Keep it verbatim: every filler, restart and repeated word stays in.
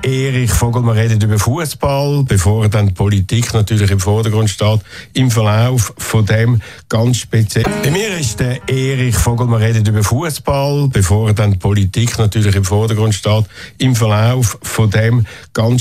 Erich Vogel. Wir reden über Fußball, bevor dann die Politik natürlich im Vordergrund steht, im Verlauf von dem ganz speziell. Bei mir ist der Erich Vogel. Wir reden über Fußball, bevor dann die Politik natürlich im Vordergrund steht, im Verlauf von dem ganz